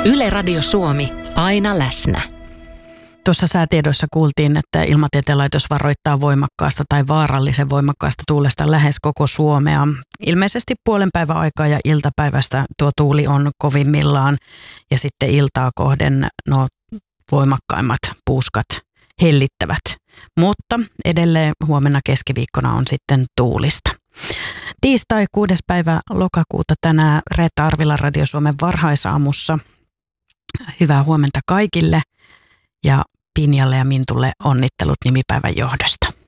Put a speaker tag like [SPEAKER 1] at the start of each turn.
[SPEAKER 1] Yle Radio Suomi, aina läsnä.
[SPEAKER 2] Tuossa säätiedoissa kuultiin, että Ilmatieteen laitos varoittaa voimakkaasta tai vaarallisen voimakkaasta tuulesta lähes koko Suomea. Ilmeisesti puolen päivän aikaa ja iltapäivästä tuo tuuli on kovimmillaan ja sitten iltaa kohden voimakkaimmat puuskat hellittävät. Mutta edelleen huomenna keskiviikkona on sitten tuulista. Tiistai 6. päivä lokakuuta tänään Reetta Arvila Radio Suomen varhaisaamussa. Hyvää huomenta kaikille ja Pinjalle ja Mintulle onnittelut nimipäivän johdosta.